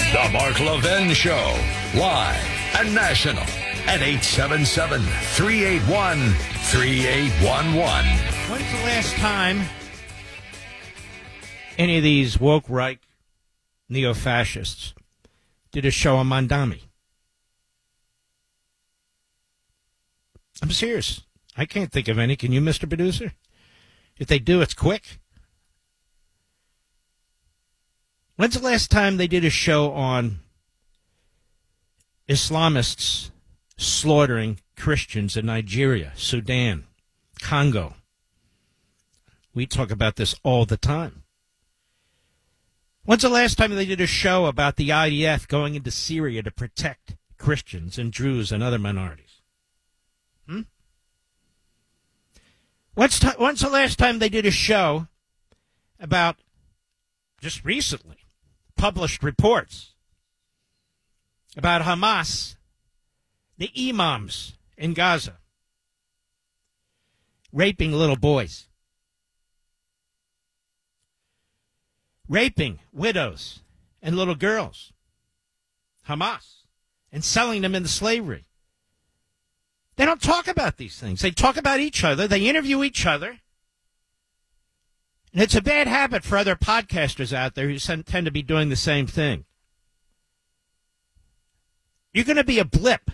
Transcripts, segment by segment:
The Mark Levin Show, live and national at 877-381-3811. When's the last time any of these woke right neo-fascists did a show on Mondami? I'm serious. I can't think of any. Can you, Mr. Producer? If they do, it's quick. When's the last time they did a show on Islamists slaughtering Christians in Nigeria, Sudan, Congo? We talk about this all the time. When's the last time they did a show about the IDF going into Syria to protect Christians and Druze and other minorities? When's the last time they did a show about, just recently, published reports about Hamas, the imams in Gaza, raping little boys, raping widows and little girls, Hamas, and selling them into slavery? They don't talk about these things. They talk about each other. They interview each other. And it's a bad habit for other podcasters out there who tend to be doing the same thing. You're going to be a blip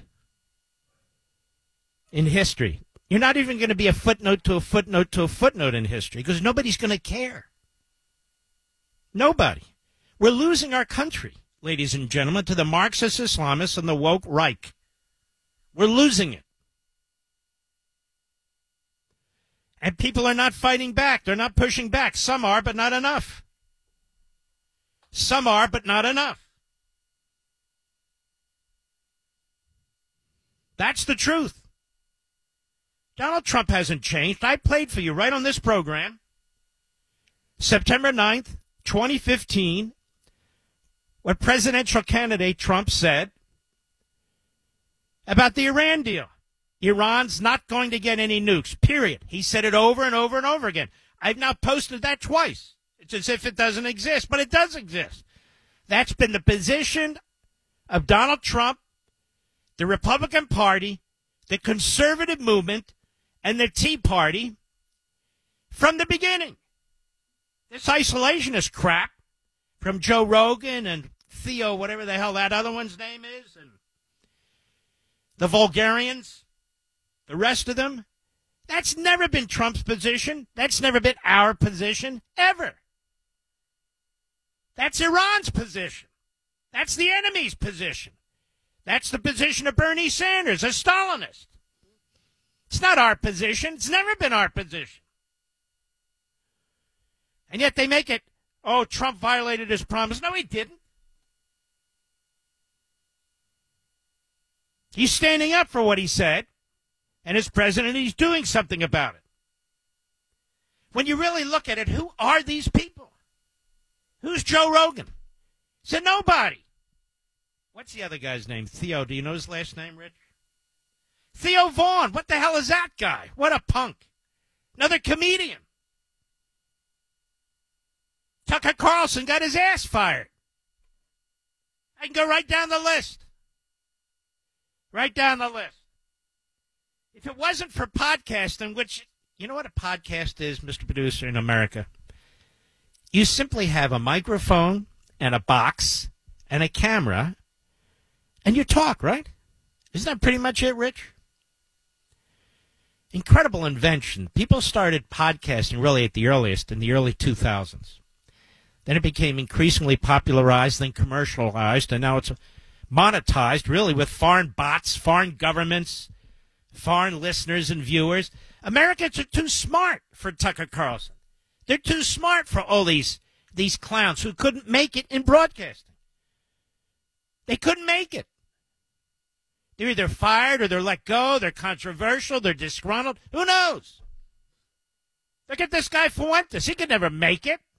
in history. You're not even going to be a footnote to a footnote to a footnote in history because nobody's going to care. Nobody. We're losing our country, ladies and gentlemen, to the Marxist Islamists and the woke Reich. We're losing it. And people are not fighting back. They're not pushing back. Some are, but not enough. Some are, but not enough. That's the truth. Donald Trump hasn't changed. I played for you right on this program, September 9th, 2015, what presidential candidate Trump said about the Iran deal. Iran's not going to get any nukes, period. He said it over and over and over again. I've now posted that twice. It's as if it doesn't exist, but it does exist. That's been the position of Donald Trump, the Republican Party, the conservative movement, and the Tea Party from the beginning. This isolationist crap from Joe Rogan and Theo, whatever the hell that other one's name is, and the Vulgarians, the rest of them, that's never been Trump's position. That's never been our position, ever. That's Iran's position. That's the enemy's position. That's the position of Bernie Sanders, a Stalinist. It's not our position. It's never been our position. And yet they make it, oh, Trump violated his promise. No, he didn't. He's standing up for what he said. And as president, he's doing something about it. When you really look at it, who are these people? Who's Joe Rogan? He said nobody. What's the other guy's name? Theo. Do you know his last name, Rich? Theo Vaughn. What the hell is that guy? What a punk. Another comedian. Tucker Carlson got his ass fired. I can go right down the list. Right down the list. If it wasn't for podcasting, which, you know what a podcast is, Mr. Producer, in America? You simply have a microphone and a box and a camera, and you talk, right? Isn't that pretty much it, Rich? Incredible invention. People started podcasting really at the earliest, in the early 2000s. Then it became increasingly popularized, then commercialized, and now it's monetized, really, with foreign bots, foreign governments, foreign listeners and viewers. Americans are too smart for Tucker Carlson. They're too smart for all these clowns who couldn't make it in broadcasting. They couldn't make it. They're either fired or they're let go. They're controversial. They're disgruntled. Who knows? Look at this guy Fuentes. He could never make it.